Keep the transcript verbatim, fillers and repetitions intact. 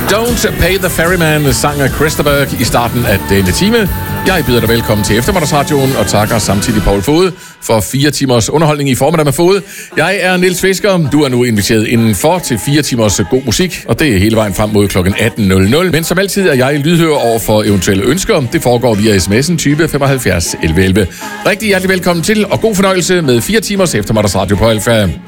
Don't Pay the Ferryman, sang af Christerberg i starten af denne time. Jeg byder dig velkommen til Eftermiddagsradioen og takker samtidig Poul Fode for fire timers underholdning i formiddag med Fode. Jeg er Niels Fisker. Du er nu inviteret indenfor til fire timers god musik, og det er hele vejen frem mod klokken atten nul nul. Men som altid er jeg lydhør over for eventuelle ønsker. Det foregår via sms'en type femoghalvfjerds elleve elleve. Rigtig hjertelig velkommen til, og god fornøjelse med fire timers Eftermiddagsradio på Alfa.